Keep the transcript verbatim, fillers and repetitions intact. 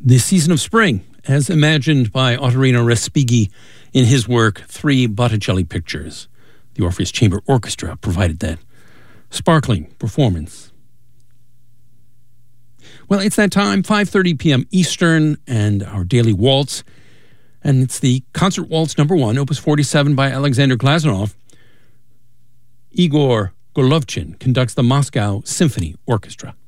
The season of spring, as imagined by Ottorino Respighi in his work Three Botticelli Pictures. The Orpheus Chamber Orchestra provided that sparkling performance. Well, it's that time, five thirty p.m. Eastern, and our daily waltz. And it's the Concert Waltz number one, Opus forty-seven by Alexander Glazunov. Igor Golovchin conducts the Moscow Symphony Orchestra.